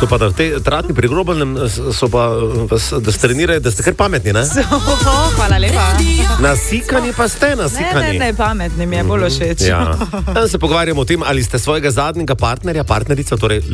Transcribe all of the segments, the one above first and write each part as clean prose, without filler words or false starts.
So pa da v tej tratni pri Grobelnem so pa, da ste trenirali, da ste kar pametni, ne? Hvala lepa. Nasikani pa ste, nasikani. Ne, pametni mi je bolj všeč. Ja. Danes se pogovarjamo o tem, ali ste svojega zadnjega partnerja, partnerico, torej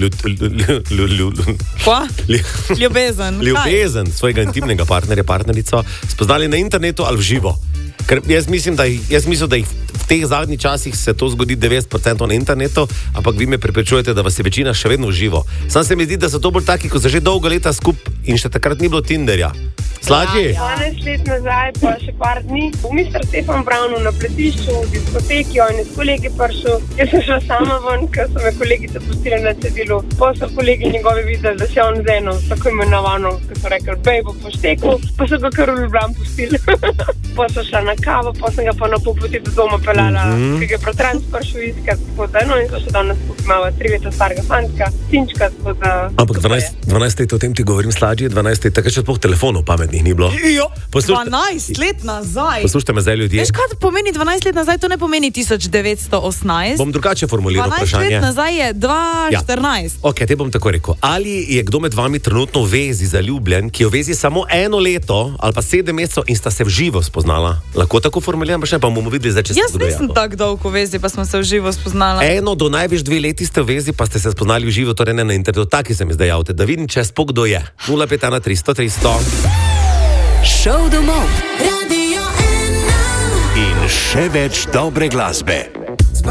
ljubezen svojega intimnega partnerja, partnerico, spoznali na internetu ali v živo. Ker jaz mislim, da jih v teh zadnjih časih se to zgodi 90% na internetu, ampak vi me prepričujete, da vas je večina še vedno v živo. Sam se mi zdi, da so to bolj taki, ko so že dolgo leta skupaj in še takrat ni bilo Tinderja. Sladji? 12 let nazaj, pa še par dni, v Mr. Stefan Brownu na pletišču, v diskoteki, on je s kolegi prišel. Jaz sem šla sama ven, ker so me kolegice pustile na cedilu. Pa so kolegi njegovi videli, da se on z eno, tako imenovano, ko so rekli, bejbo po šteku, pa so ga kar v Ljubljani pustili. Pa so šla na kavo, pa sem ga pa na pol poti do doma pelala, ki ga je prav prišel iskat, tako da, no in so še danes skupaj imala 3 leta starega fantka, sinčka, tako da... Ampak 12 let o tem ti govorim, Sladji, 12 let, takrat še sploh telefonov pametnih ni bilo. Jo, 12 let nazaj. Poslušajte me zdaj, ljudje. Veš, kaj pomeni 12 let nazaj? To ne pomeni 1918. Bom drugače formuliral vprašanje. 12 let nazaj je 2014. Ja. Ok, te bom tako rekel. Ali je kdo med vami trenutno v vezi zaljubljen, ki je v vezi samo 1 leto ali pa 7 mesecev in sta se v živo spoznala? Lahko tako formuliram, pa bomo videli zdaj, če se Jaz nisem tako dolgo v vezi, pa smo se v živo spoznala. 1 do največ 2 leti ste v vezi, pa ste se spoznali v živo, torej ne na internetu. Taki se mi zdaj javite, da vidim, če spok kdo je. 051 300 300. Šov domov. Radio 1. In še več dobre glasbe.